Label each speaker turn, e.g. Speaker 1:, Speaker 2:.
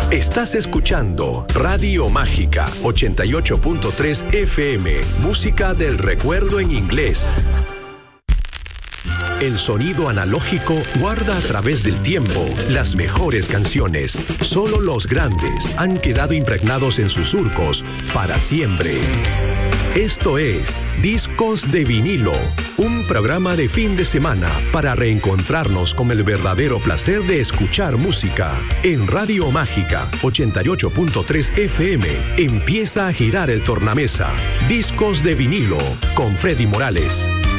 Speaker 1: Estás escuchando Radio Mágica 88.3 FM, música del recuerdo en inglés. El sonido analógico guarda a través del tiempo las mejores canciones. Solo los grandes han quedado impregnados en sus surcos para siempre. Esto es Discos de Vinilo, un programa de fin de semana para reencontrarnos con el verdadero placer de escuchar música. En Radio Mágica 88.3 FM empieza a girar el tornamesa. Discos de Vinilo con Freddy Morales.